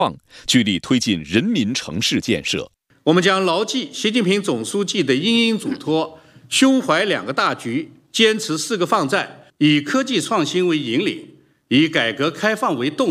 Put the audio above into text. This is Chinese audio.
聚力推进人民城市建设。 我们将牢记习近平总书记的殷殷嘱托，胸怀2个大局，坚持4个放在，以科技创新为引领，以改革开放为动力。